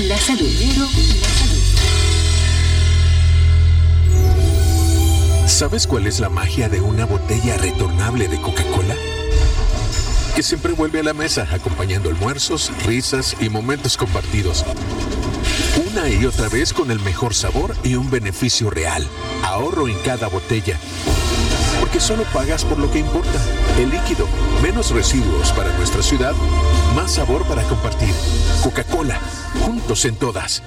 La salud. ¿Sabes cuál es la magia de una botella retornable de Coca-Cola? Que siempre vuelve a la mesa acompañando almuerzos, risas y momentos compartidos. Una y otra vez con el mejor sabor y un beneficio real. Ahorro en cada botella. Porque solo pagas por lo que importa. El líquido, menos residuos para nuestra ciudad, más sabor para compartir. Coca-Cola, juntos en todas.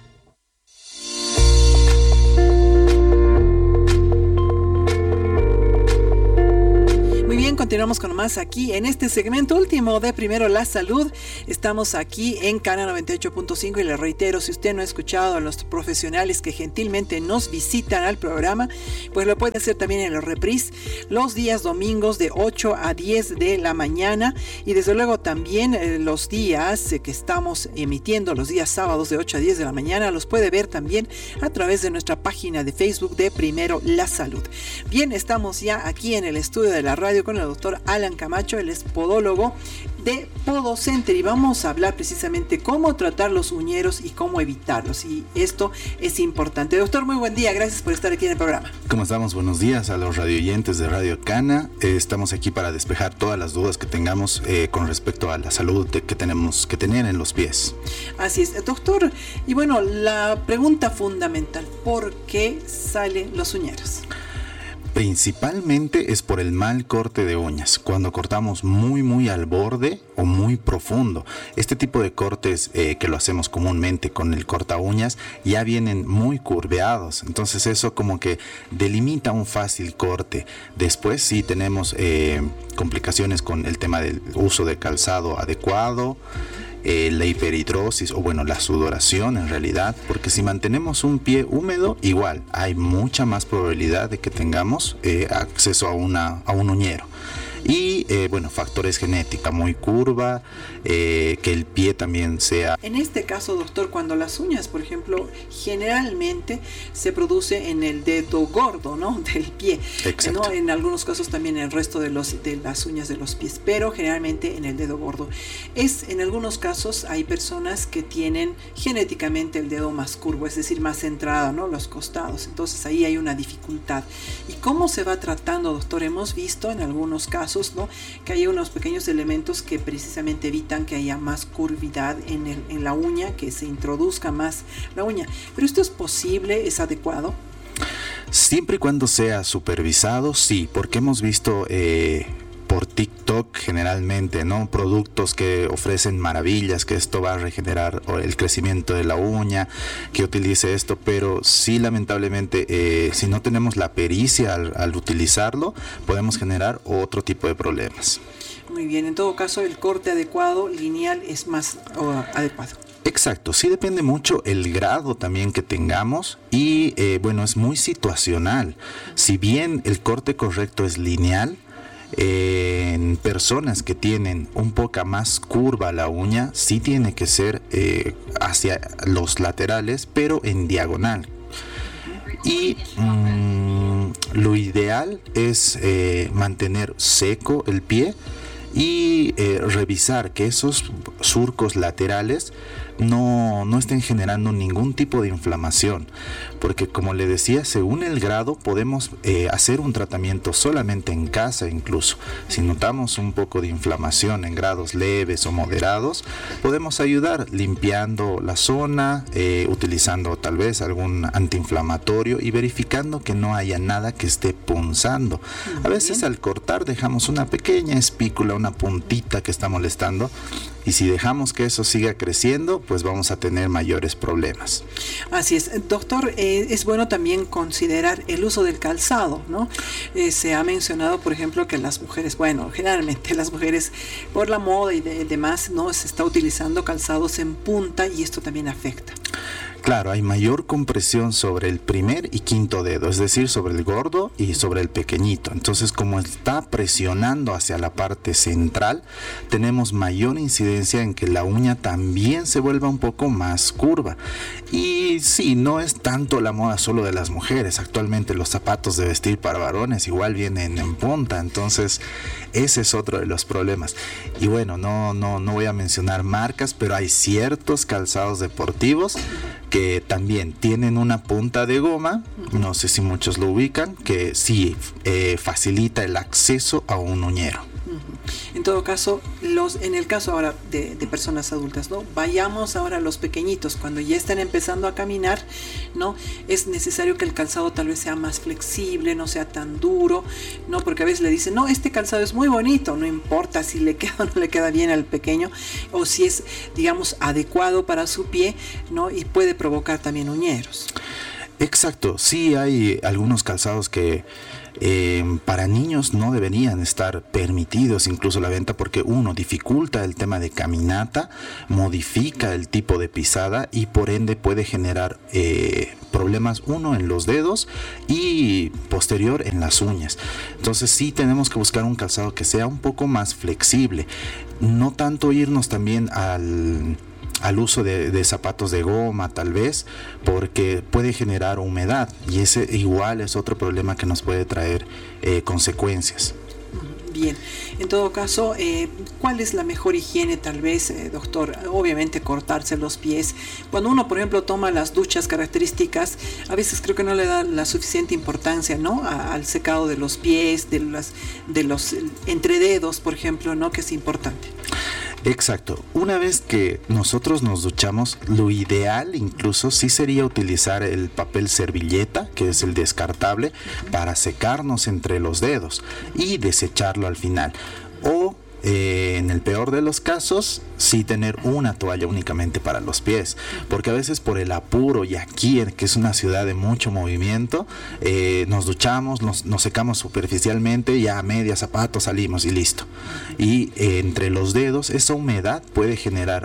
Continuamos con más aquí en este segmento último de Primero la Salud. Estamos aquí en Cana 98.5 y le reitero, si usted no ha escuchado a los profesionales que gentilmente nos visitan al programa, pues lo puede hacer también en los reprise los días domingos de 8 a 10 de la mañana y desde luego también los días que estamos emitiendo, los días sábados de 8 a 10 de la mañana, los puede ver también a través de nuestra página de Facebook de Primero la Salud. Bien, estamos ya aquí en el estudio de la radio con el doctor Alan Camacho, él es podólogo de PodoCenter y vamos a hablar precisamente cómo tratar los uñeros y cómo evitarlos, y esto es importante. Doctor, muy buen día, gracias por estar aquí en el programa. ¿Cómo estamos? Buenos días a los radioyentes de Radio Cana. Estamos aquí para despejar todas las dudas que tengamos con respecto a la salud que tenemos que tener en los pies. Así es, doctor, y bueno, la pregunta fundamental, ¿por qué salen los uñeros? Principalmente es por el mal corte de uñas, cuando cortamos muy al borde o muy profundo. Este tipo de cortes que lo hacemos comúnmente con el corta uñas ya vienen muy curveados, entonces eso como que delimita un fácil corte. Después sí tenemos complicaciones con el tema del uso de calzado adecuado, la hiperhidrosis o bueno, la sudoración en realidad, porque si mantenemos un pie húmedo, igual hay mucha más probabilidad de que tengamos acceso a un uñero. Y bueno, factores genética muy curva, que el pie también sea. En este caso, doctor, cuando las uñas, por ejemplo, generalmente se produce en el dedo gordo, ¿no? Del pie. Exacto. ¿No? En algunos casos también en el resto de las uñas de los pies, pero generalmente en el dedo gordo. En algunos casos hay personas que tienen genéticamente el dedo más curvo, es decir, más centrado, ¿no? Los costados. Entonces ahí hay una dificultad. ¿Y cómo se va tratando, doctor? Hemos visto en algunos casos, ¿no?, que hay unos pequeños elementos que precisamente evitan que haya más curvidad en la uña, que se introduzca más la uña. ¿Pero esto es posible? ¿Es adecuado? Siempre y cuando sea supervisado, sí, porque hemos visto por TikTok generalmente, ¿no?, productos que ofrecen maravillas, que esto va a regenerar el crecimiento de la uña, que utilice esto, pero sí, lamentablemente, si no tenemos la pericia al utilizarlo, podemos generar otro tipo de problemas. Muy bien, en todo caso el corte adecuado, lineal, es más adecuado. Exacto, sí depende mucho el grado también que tengamos y bueno, es muy situacional. Si bien el corte correcto es lineal, en personas que tienen un poco más curva la uña, sí tiene que ser hacia los laterales, pero en diagonal. Y lo ideal es mantener seco el pie y revisar que esos surcos laterales no estén generando ningún tipo de inflamación, porque como le decía, según el grado podemos hacer un tratamiento solamente en casa. Incluso si notamos un poco de inflamación en grados leves o moderados, podemos ayudar limpiando la zona, utilizando tal vez algún antiinflamatorio y verificando que no haya nada que esté punzando. A veces al cortar dejamos una pequeña espícula, una puntita que está molestando, y si dejamos que eso siga creciendo, pues vamos a tener mayores problemas. Así es, doctor, es bueno también considerar el uso del calzado, ¿no? Se ha mencionado, por ejemplo, que las mujeres, bueno, generalmente las mujeres por la moda y demás, ¿no?, se está utilizando calzados en punta y esto también afecta. Claro, hay mayor compresión sobre el primer y quinto dedo, es decir, sobre el gordo y sobre el pequeñito. Entonces, como está presionando hacia la parte central, tenemos mayor incidencia en que la uña también se vuelva un poco más curva. Y sí, no es tanto la moda solo de las mujeres. Actualmente los zapatos de vestir para varones igual vienen en punta, entonces ese es otro de los problemas. Y bueno, no voy a mencionar marcas, pero hay ciertos calzados deportivos que también tienen una punta de goma, no sé si muchos lo ubican, que sí facilita el acceso a un uñero. En todo caso, en el caso ahora de personas adultas, ¿no? Vayamos ahora a los pequeñitos, cuando ya están empezando a caminar, ¿no? Es necesario que el calzado tal vez sea más flexible, no sea tan duro, ¿no? Porque a veces le dicen, no, este calzado es muy bonito, no importa si le queda o no le queda bien al pequeño, o si es, digamos, adecuado para su pie, ¿no? Y puede provocar también uñeros. Exacto, sí hay algunos calzados que para niños no deberían estar permitidos incluso la venta, porque uno dificulta el tema de caminata, modifica el tipo de pisada y por ende puede generar problemas, uno en los dedos y posterior en las uñas. Entonces sí tenemos que buscar un calzado que sea un poco más flexible, no tanto irnos también al uso de zapatos de goma tal vez, porque puede generar humedad y ese igual es otro problema que nos puede traer consecuencias. Bien, en todo caso, ¿cuál es la mejor higiene tal vez, doctor? Obviamente cortarse los pies. Cuando uno, por ejemplo, toma las duchas características, a veces creo que no le da la suficiente importancia, ¿no? Al secado de los pies, de los entrededos, por ejemplo, ¿no? Que es importante. Exacto. Una vez que nosotros nos duchamos, lo ideal incluso sí sería utilizar el papel servilleta, que es el descartable, para secarnos entre los dedos y desecharlo al final. O en el peor de los casos, sí tener una toalla únicamente para los pies, porque a veces por el apuro, y aquí que es una ciudad de mucho movimiento, nos duchamos, nos secamos superficialmente, ya a media zapato salimos y listo. Y entre los dedos esa humedad puede generar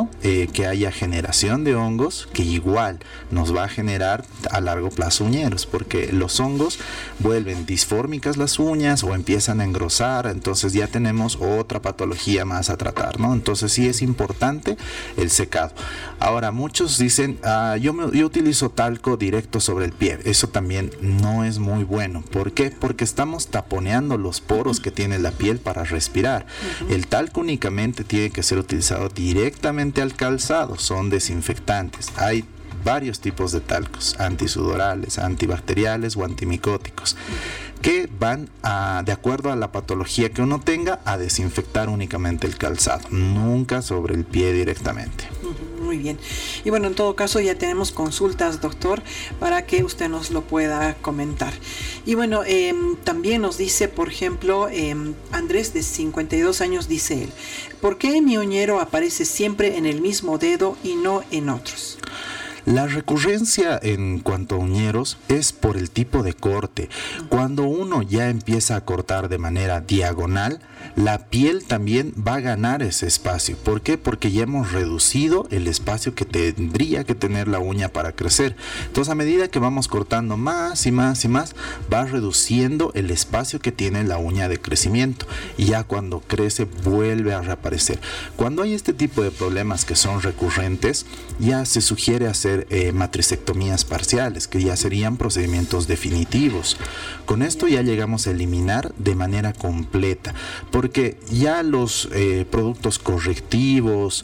que haya generación de hongos, que igual nos va a generar a largo plazo uñeros, porque los hongos vuelven disfórmicas las uñas o empiezan a engrosar, entonces ya tenemos otra patología más a tratar, ¿no? Entonces sí es importante el secado. Ahora, muchos dicen, yo utilizo talco directo sobre el pie. Eso también no es muy bueno. ¿Por qué? Porque estamos taponeando los poros que tiene la piel para respirar. El talco únicamente tiene que ser utilizado directamente al calzado. Son desinfectantes. Hay varios tipos de talcos, antisudorales, antibacteriales o antimicóticos, que van de acuerdo a la patología que uno tenga, a desinfectar únicamente el calzado, nunca sobre el pie directamente. Muy bien. Y bueno, en todo caso ya tenemos consultas, doctor, para que usted nos lo pueda comentar. Y bueno, también nos dice, por ejemplo, Andrés, de 52 años, dice él, ¿por qué mi uñero aparece siempre en el mismo dedo y no en otros? La recurrencia en cuanto a uñeros es por el tipo de corte. Cuando uno ya empieza a cortar de manera diagonal, la piel también va a ganar ese espacio. ¿Por qué? Porque ya hemos reducido el espacio que tendría que tener la uña para crecer. Entonces, a medida que vamos cortando más y más y más, va reduciendo el espacio que tiene la uña de crecimiento. Y ya cuando crece, vuelve a reaparecer. Cuando hay este tipo de problemas que son recurrentes, ya se sugiere hacer matricectomías parciales, que ya serían procedimientos definitivos. Con esto ya llegamos a eliminar de manera completa, porque ya los productos correctivos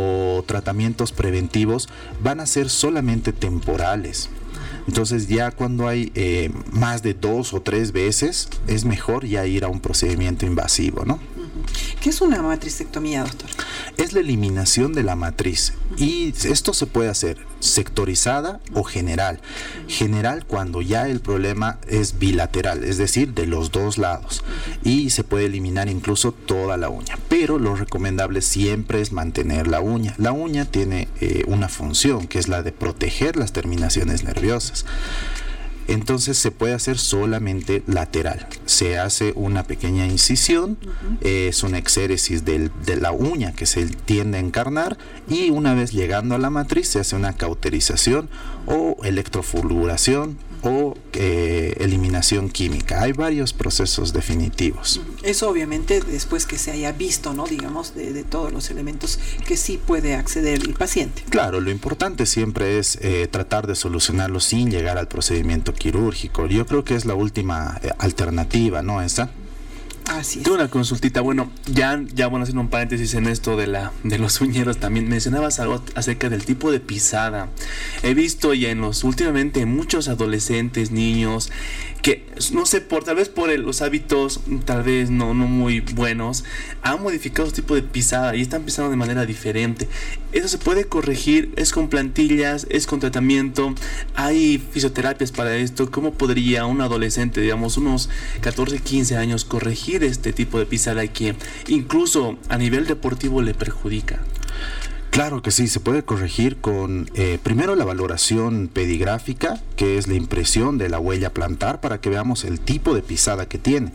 o tratamientos preventivos van a ser solamente temporales. Entonces ya cuando hay más de 2 o 3 veces, es mejor ya ir a un procedimiento invasivo, ¿no? ¿Qué es una matricectomía, doctor? Es la eliminación de la matriz, y esto se puede hacer sectorizada o general. General cuando ya el problema es bilateral, es decir, de los dos lados, y se puede eliminar incluso toda la uña, pero lo recomendable siempre es mantener la uña. La uña tiene una función, que es la de proteger las terminaciones nerviosas. entonces se puede hacer solamente lateral. Se hace una pequeña incisión, es una exéresis de la uña que se tiende a encarnar, y una vez llegando a la matriz se hace una cauterización o electrofulguración o eliminación química. Hay varios procesos definitivos. Eso obviamente después que se haya visto, ¿no? Digamos, de todos los elementos que sí puede acceder el paciente. Claro, lo importante siempre es tratar de solucionarlo sin llegar al procedimiento quirúrgico. Yo creo que es la última alternativa, ¿no? Esa. Así es. Tengo una consultita, bueno, ya bueno, haciendo un paréntesis en esto de los uñeros, también mencionabas algo acerca del tipo de pisada. He visto ya últimamente muchos adolescentes, niños, que no sé, tal vez por los hábitos tal vez no muy buenos, han modificado su tipo de pisada y están pisando de manera diferente. Eso se puede corregir, es con plantillas, es con tratamiento, hay fisioterapias para esto. ¿Cómo podría un adolescente, digamos unos 14, 15 años, corregir este tipo de pisada que incluso a nivel deportivo le perjudica? Claro que sí, se puede corregir con primero la valoración pedigráfica, que es la impresión de la huella plantar para que veamos el tipo de pisada que tiene.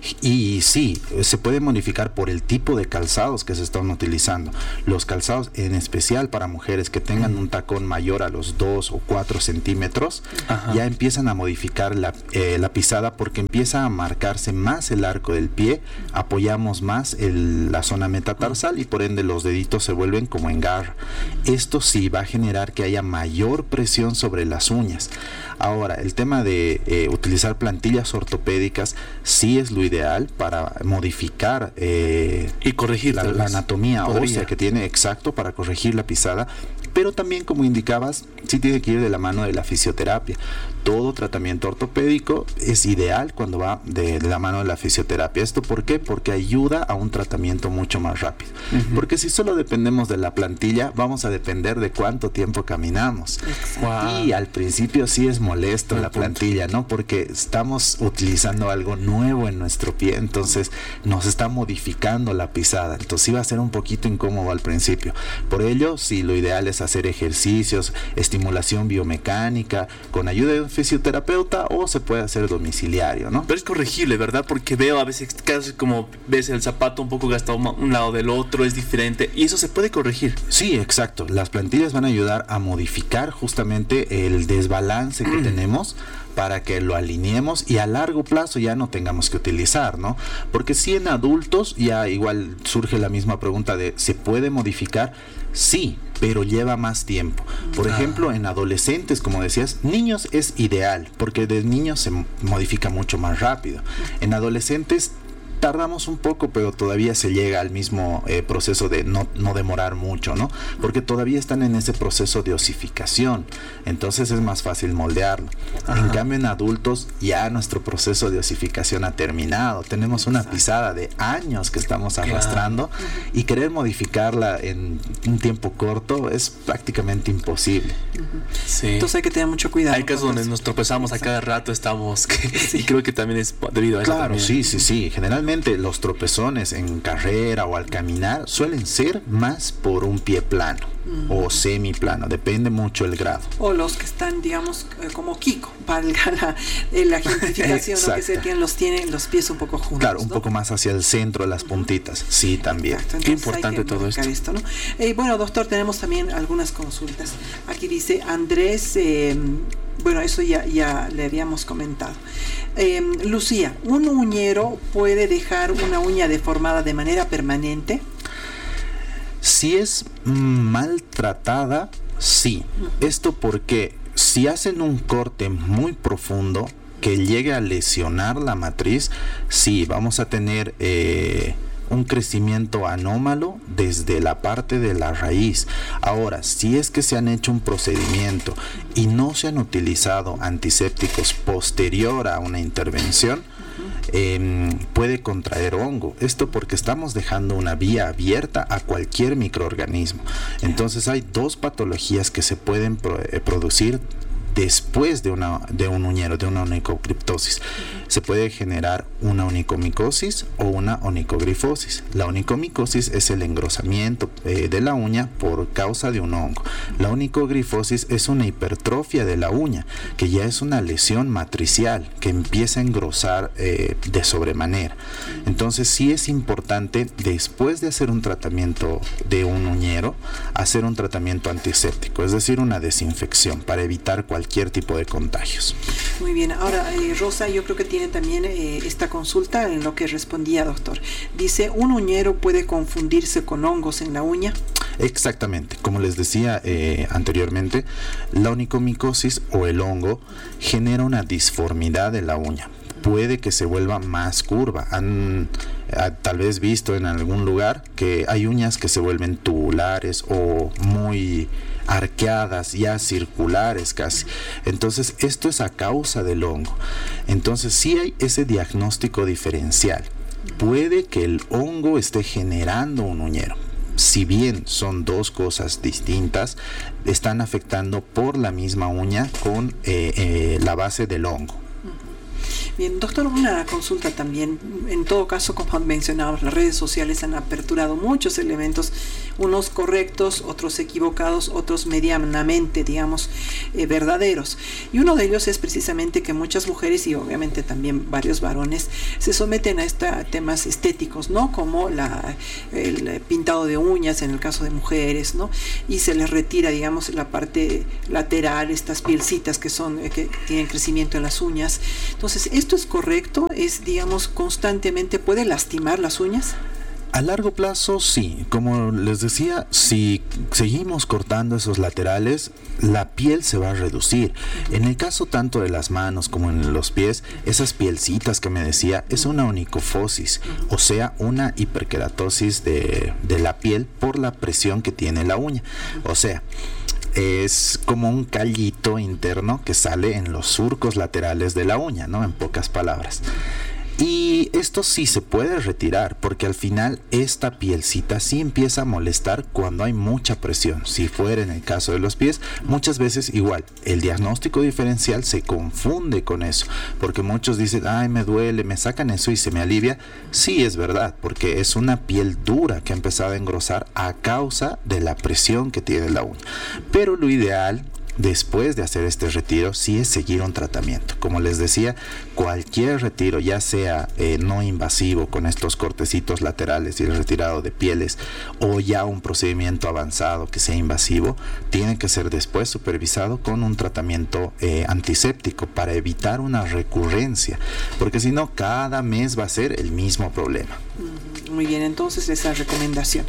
Y sí, se puede modificar por el tipo de calzados que se están utilizando. Los calzados, en especial para mujeres que tengan un tacón mayor a los 2 o 4 centímetros, ya empiezan a modificar la pisada porque empieza a marcarse más el arco del pie, apoyamos más la zona metatarsal y por ende los deditos se vuelven como en garra. Esto sí va a generar que haya mayor presión sobre las uñas. Ahora, el tema de utilizar plantillas ortopédicas sí es lo ideal para modificar y corregir la anatomía ósea que tiene, exacto, para corregir la pisada. Pero también, como indicabas, sí tiene que ir de la mano de la fisioterapia. Todo tratamiento ortopédico es ideal cuando va de la mano de la fisioterapia. ¿Esto por qué? Porque ayuda a un tratamiento mucho más rápido. Porque si solo dependemos de la plantilla, vamos a depender de cuánto tiempo caminamos. Wow. Y al principio sí es molesto la plantilla, ¿no? Porque estamos utilizando algo nuevo en nuestro pie, entonces nos está modificando la pisada. Entonces sí va a ser un poquito incómodo al principio. Por ello, sí, lo ideal es hacer ejercicios, estimulación biomecánica, con ayuda de un fisioterapeuta, o se puede hacer domiciliario, ¿no? Pero es corregible, ¿verdad? Porque veo a veces casi como ves el zapato un poco gastado un lado del otro, es diferente, y eso se puede corregir. Sí, exacto. Las plantillas van a ayudar a modificar justamente el desbalance que tenemos para que lo alineemos y a largo plazo ya no tengamos que utilizar, ¿no? Porque si en adultos ya igual surge la misma pregunta de ¿se puede modificar? Sí, pero lleva más tiempo. Por ejemplo, en adolescentes, como decías, niños es ideal, porque de niños se modifica mucho más rápido. En adolescentes tardamos un poco, pero todavía se llega al mismo proceso de no demorar mucho, ¿no? Porque todavía están en ese proceso de osificación, entonces es más fácil moldearlo. En cambio, en adultos ya nuestro proceso de osificación ha terminado. Tenemos una pisada de años que estamos arrastrando y querer modificarla en un tiempo corto es prácticamente imposible. Sí. Entonces hay que tener mucho cuidado. Hay casos donde nos tropezamos a cada rato, y creo que también es debido a eso. Claro, sí. Generalmente los tropezones en carrera o al caminar suelen ser más por un pie plano o semiplano, depende mucho el grado. O los que están, digamos, como Kiko, valga la ejemplificación, ¿no? Que tienen los pies un poco juntos. Claro, un poco más hacia el centro de las puntitas, sí, también. Qué importante todo esto. ¿No? Bueno, doctor, tenemos también algunas consultas. Aquí dice Andrés, bueno, eso ya le habíamos comentado. Lucía, ¿un uñero puede dejar una uña deformada de manera permanente? Si es maltratada, sí. Esto porque si hacen un corte muy profundo que llegue a lesionar la matriz, sí, vamos a tener un crecimiento anómalo desde la parte de la raíz. Ahora, si es que se han hecho un procedimiento y no se han utilizado antisépticos posterior a una intervención, puede contraer hongo. Esto porque estamos dejando una vía abierta a cualquier microorganismo. Entonces hay dos patologías que se pueden producir después de un uñero, de una onicocriptosis. Se puede generar una onicomicosis o una onicogrifosis. La onicomicosis es el engrosamiento de la uña por causa de un hongo. La onicogrifosis es una hipertrofia de la uña, que ya es una lesión matricial que empieza a engrosar de sobremanera. Entonces sí es importante, después de hacer un tratamiento de un uñero, hacer un tratamiento antiséptico, es decir, una desinfección para evitar cualquier tipo de contagios. Muy bien, ahora Rosa, yo creo que tiene también esta consulta en lo que respondía, doctor. Dice, ¿un uñero puede confundirse con hongos en la uña? Exactamente, como les decía anteriormente, la onicomicosis o el hongo genera una disformidad de la uña. Puede que se vuelva más curva. Han tal vez visto en algún lugar que hay uñas que se vuelven tubulares o muy arqueadas, ya circulares casi. Entonces esto es a causa del hongo. Entonces sí hay ese diagnóstico diferencial. Puede que el hongo esté generando un uñero. Si bien son dos cosas distintas, están afectando por la misma uña con la base del hongo. Bien, doctor, una consulta también. En todo caso, como mencionábamos, las redes sociales han aperturado muchos elementos, unos correctos, otros equivocados, otros medianamente, digamos, verdaderos. Y uno de ellos es precisamente que muchas mujeres y obviamente también varios varones se someten a temas estéticos, ¿no? Como el pintado de uñas en el caso de mujeres, ¿no? Y se les retira, digamos, la parte lateral, estas pielcitas que tienen crecimiento en las uñas. Entonces, ¿esto es correcto? ¿Es, digamos, constantemente puede lastimar las uñas? A largo plazo, sí. Como les decía, si seguimos cortando esos laterales, la piel se va a reducir. En el caso tanto de las manos como en los pies, esas pielcitas que me decía, es una onicofosis, o sea, una hiperkeratosis de la piel por la presión que tiene la uña. O sea, es como un callito interno que sale en los surcos laterales de la uña, ¿no? En pocas palabras. Y esto sí se puede retirar, porque al final esta pielcita sí empieza a molestar cuando hay mucha presión. Si fuera en el caso de los pies, muchas veces igual, el diagnóstico diferencial se confunde con eso, porque muchos dicen, ay, me duele, me sacan eso y se me alivia. Sí, es verdad, porque es una piel dura que ha empezado a engrosar a causa de la presión que tiene la uña. Pero lo ideal, después de hacer este retiro, sí es seguir un tratamiento. Como les decía, cualquier retiro, ya sea no invasivo con estos cortecitos laterales y el retirado de pieles, o ya un procedimiento avanzado que sea invasivo, tiene que ser después supervisado con un tratamiento antiséptico para evitar una recurrencia, porque si no, cada mes va a ser el mismo problema. Muy bien, entonces esa recomendación.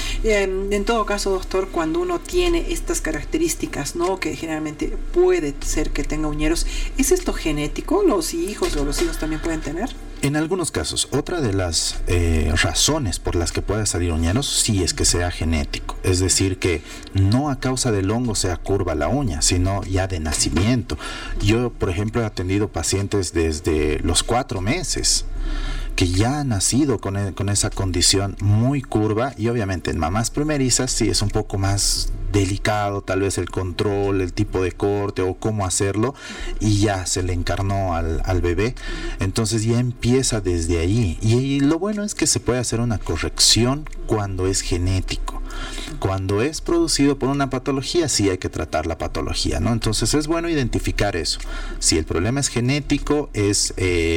En todo caso, doctor, cuando uno tiene estas características, ¿no? Que generalmente puede ser que tenga uñeros, ¿es esto genético? ¿Los hijos o los hijos también pueden tener? En algunos casos, otra de las razones por las que puede salir uñeros sí es que sea genético, es decir, que no a causa del hongo sea curva la uña, sino ya de nacimiento. Yo, por ejemplo, he atendido pacientes desde los 4 meses que ya han nacido con esa condición muy curva, y obviamente en mamás primerizas sí es un poco más delicado tal vez el control, el tipo de corte o cómo hacerlo, y ya se le encarnó al bebé. Entonces ya empieza desde ahí, y lo bueno es que se puede hacer una corrección cuando es genético. Cuando es producido por una patología, sí hay que tratar la patología, ¿no? Entonces es bueno identificar eso. Si el problema es genético, es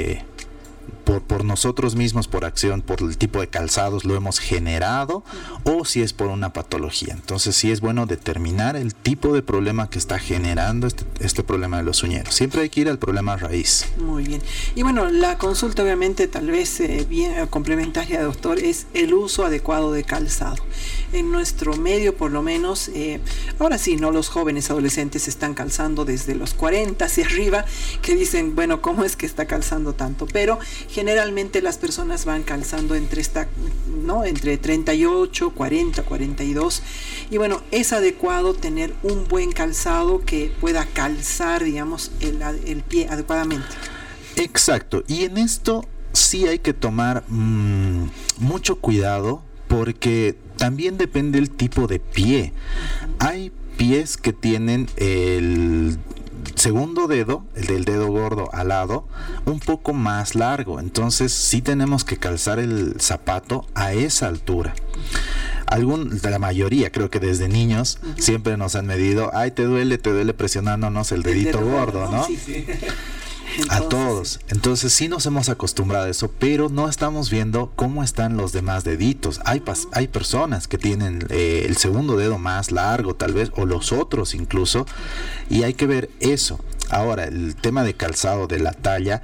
por nosotros mismos, por acción, por el tipo de calzados lo hemos generado, o si es por una patología. Entonces sí es bueno determinar el tipo de problema que está generando este problema de los uñeros. Siempre hay que ir al problema raíz. Muy bien. Y bueno, la consulta obviamente tal vez bien complementaria, doctor, es el uso adecuado de calzado. En nuestro medio, por lo menos, ahora sí, no, los jóvenes adolescentes están calzando desde los 40 hacia arriba, que dicen, bueno, ¿cómo es que está calzando tanto? Pero generalmente las personas van calzando entre 38, 40, 42. Y bueno, es adecuado tener un buen calzado que pueda calzar, digamos, el pie adecuadamente. Exacto. Y en esto sí hay que tomar mucho cuidado, porque también depende el tipo de pie. Hay pies que tienen segundo dedo, el del dedo gordo al lado, un poco más largo. Entonces sí tenemos que calzar el zapato a esa altura. La mayoría, creo que desde niños, siempre nos han medido, ay, te duele presionándonos el dedito gordo, ¿no? Sí. A todos. Entonces sí nos hemos acostumbrado a eso, pero no estamos viendo cómo están los demás deditos. Hay personas que tienen el segundo dedo más largo tal vez, o los otros incluso, y hay que ver eso. Ahora, el tema de calzado, de la talla,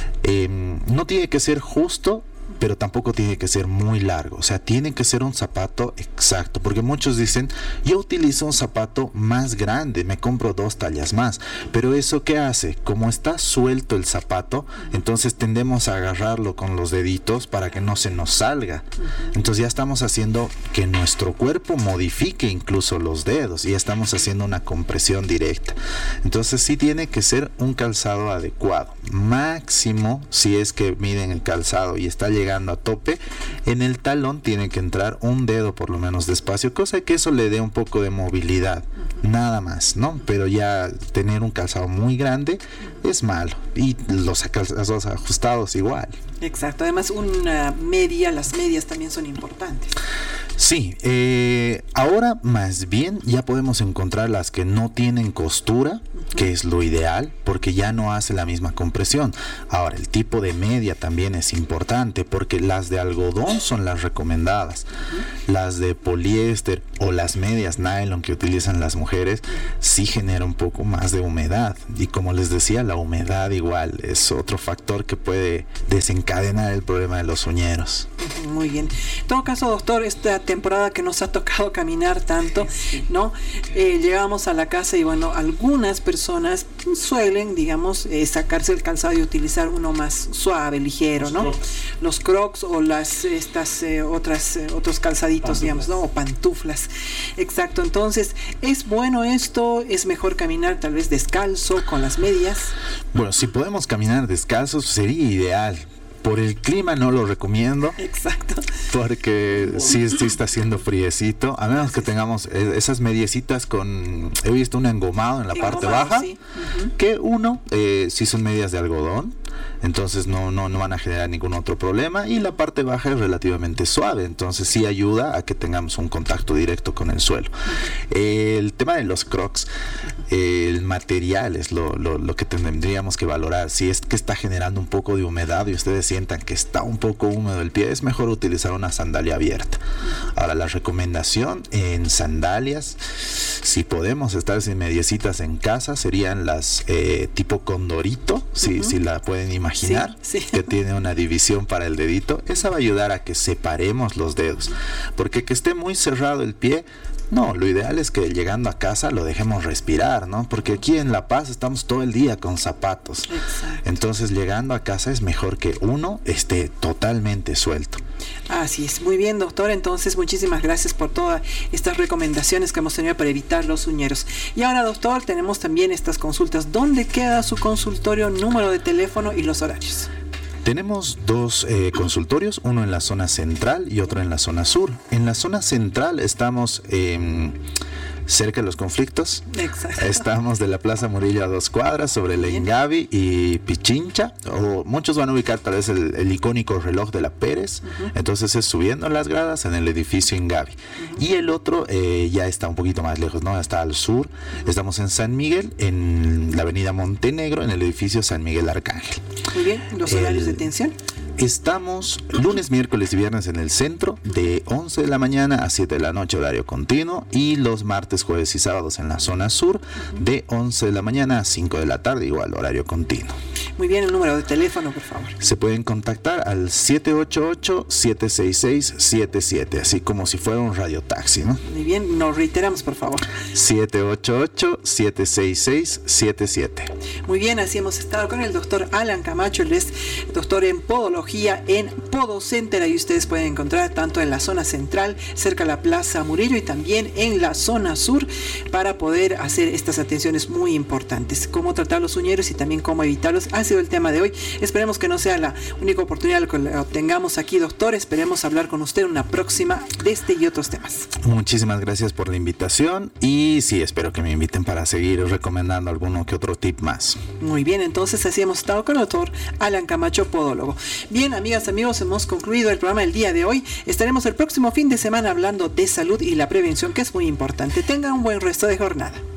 no tiene que ser justo, pero tampoco tiene que ser muy largo. O sea, tiene que ser un zapato exacto, porque muchos dicen, yo utilizo un zapato más grande, me compro 2 tallas más, pero eso ¿qué hace? Como está suelto el zapato, entonces tendemos a agarrarlo con los deditos para que no se nos salga. Entonces ya estamos haciendo que nuestro cuerpo modifique incluso los dedos, y ya estamos haciendo una compresión directa. Entonces sí tiene que ser un calzado adecuado. Máximo, si es que miden el calzado y está llegando a tope, en el talón tiene que entrar un dedo por lo menos de espacio, cosa que eso le dé un poco de movilidad, nada más, ¿no? Pero ya tener un calzado muy grande es malo, y los calzados ajustados igual. Exacto, además las medias también son importantes. Sí, ahora más bien ya podemos encontrar las que no tienen costura, que es lo ideal, porque ya no hace la misma compresión. Ahora, el tipo de media también es importante, porque las de algodón son las recomendadas. Las de poliéster o las medias nylon que utilizan las mujeres sí genera un poco más de humedad, y como les decía, la humedad igual es otro factor que puede desencadenar el problema de los uñeros. Muy bien. En todo caso, doctor, esta temporada que nos ha tocado caminar tanto, ¿no? Llegamos a la casa y bueno, algunas personas suelen, digamos, sacarse el calzado y utilizar uno más suave, ligero, ¿no? Los crocs o otros calzaditos, digamos, ¿no? O pantuflas. Exacto. Entonces, ¿es bueno esto? ¿Es mejor caminar tal vez descalzo con las medias? Bueno, si podemos caminar descalzos sería ideal. Por el clima no lo recomiendo. Exacto. Porque sí está haciendo friecito. A menos que tengamos esas mediecitas he visto un engomado en la parte baja. Sí. Que sí son medias de algodón. Entonces no van a generar ningún otro problema. Y la parte baja es relativamente suave. Entonces sí ayuda a que tengamos un contacto directo con el suelo. El tema de los crocs, el material es lo que tendríamos que valorar. Si es que está generando un poco de humedad y ustedes sientan que está un poco húmedo el pie, es mejor utilizar una sandalia abierta. Ahora, la recomendación en sandalias, si podemos estar sin mediecitas en casa, serían las tipo condorito, si la pueden imaginar, sí. Que tiene una división para el dedito. Esa va a ayudar a que separemos los dedos, porque que esté muy cerrado el pie, no, lo ideal es que llegando a casa lo dejemos respirar, ¿no? Porque aquí en La Paz estamos todo el día con zapatos. Exacto. Entonces, llegando a casa es mejor que uno esté totalmente suelto. Así es. Muy bien, doctor. Entonces, muchísimas gracias por todas estas recomendaciones que hemos tenido para evitar los uñeros. Y ahora, doctor, tenemos también estas consultas. ¿Dónde queda su consultorio, número de teléfono y los horarios? Tenemos 2 consultorios, uno en la zona central y otro en la zona sur. En la zona central estamos cerca de los conflictos. Exacto. Estamos de la Plaza Murillo a 2 cuadras, sobre la Ingavi y Pichincha. O muchos van a ubicar tal vez el icónico reloj de la Pérez. Entonces es subiendo las gradas en el edificio Ingavi. Y el otro ya está un poquito más lejos, ¿no? Está al sur. Estamos en San Miguel, en la avenida Montenegro, en el edificio San Miguel Arcángel. Muy bien. ¿Los horarios de atención? Estamos lunes, miércoles y viernes en el centro, de 11 de la mañana a 7 de la noche, horario continuo, y los martes, jueves y sábados en la zona sur, de 11 de la mañana a 5 de la tarde, igual, horario continuo. Muy bien, el número de teléfono, por favor. Se pueden contactar al 788-766-77, así como si fuera un radiotaxi, ¿no? Muy bien, nos reiteramos, por favor. 788-766-77. Muy bien, así hemos estado con el doctor Alan Camacho, él es doctor en podología Odontología en Podo Center. Ahí ustedes pueden encontrar tanto en la zona central, cerca de la Plaza Murillo, y también en la zona sur, para poder hacer estas atenciones muy importantes. Cómo tratar los uñeros y también cómo evitarlos ha sido el tema de hoy. Esperemos que no sea la única oportunidad que lo tengamos aquí, doctor. Esperemos hablar con usted en una próxima de este y otros temas. Muchísimas gracias por la invitación y sí, espero que me inviten para seguir recomendando alguno que otro tip más. Muy bien, entonces así hemos estado con el doctor Alan Camacho, podólogo. Bien, amigas, amigos, hemos concluido el programa del día de hoy. Estaremos el próximo fin de semana hablando de salud y la prevención, que es muy importante. Tengan un buen resto de jornada.